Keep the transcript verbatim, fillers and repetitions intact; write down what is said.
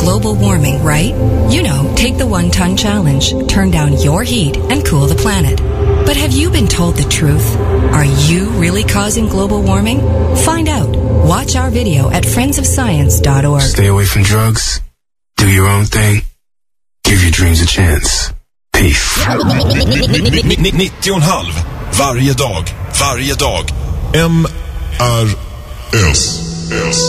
global warming, right? You know, take the one-ton challenge. Turn down your heat and cool the planet. But have you been told the truth? Are you really causing global warming? Find out. Watch our video at friends of science dot org. Stay away from drugs. Do your own thing. Give your dreams a chance. Peace. nittio och en halv. Varje dag. Varje dag. M R S.